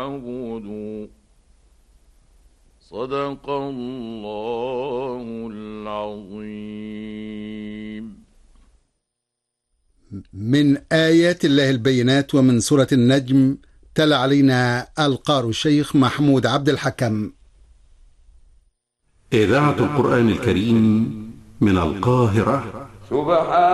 اعبدوا. صدق الله العظيم. من آيات الله البينات ومن سورة النجم تلا علينا القارئ الشيخ محمود عبد الحكم. إذاعة القرآن الكريم من القاهرة. سبحان